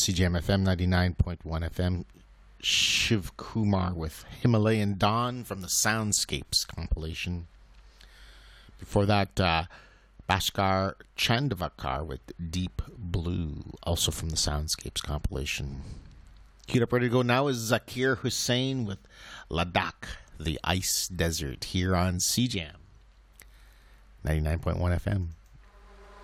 CJM FM 99.1 FM. Shiv Kumar with Himalayan Dawn from the Soundscapes compilation. Before that, Bhaskar Chandavakar with Deep Blue, also from the Soundscapes compilation. Queued up ready to go now is Zakir Hussain with Ladakh, the Ice Desert, here on CJAM 99.1 FM.